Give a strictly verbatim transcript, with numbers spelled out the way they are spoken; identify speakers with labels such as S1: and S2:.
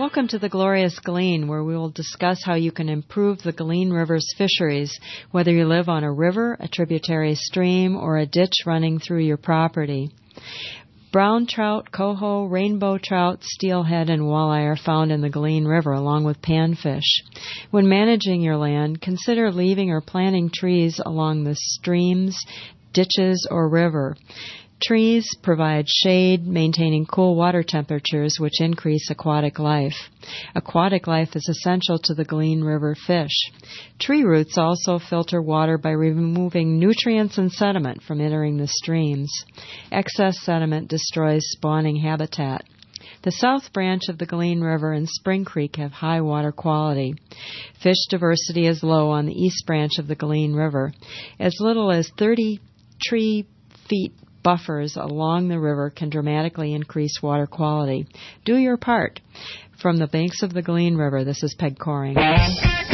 S1: Welcome to the Glorious Glean, where we will discuss how you can improve the Glean River's fisheries, whether you live on a river, a tributary stream, or a ditch running through your property. Brown trout, coho, rainbow trout, steelhead, and walleye are found in the Glean River, along with panfish. When managing your land, consider leaving or planting trees along the streams, ditches, or river. Trees provide shade, maintaining cool water temperatures, which increase aquatic life. Aquatic life is essential to the Glean River fish. Tree roots also filter water by removing nutrients and sediment from entering the streams. Excess sediment destroys spawning habitat. The south branch of the Glean River and Spring Creek have high water quality. Fish diversity is low on the east branch of the Glean River. As little as thirty tree feet buffers along the river can dramatically increase water quality. Do your part. From the banks of the Glean River, this is Peg Coring.